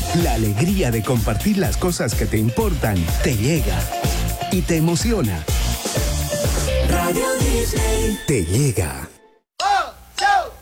La alegría de compartir las cosas que te importan te llega y te emociona. Radio Disney Te llega.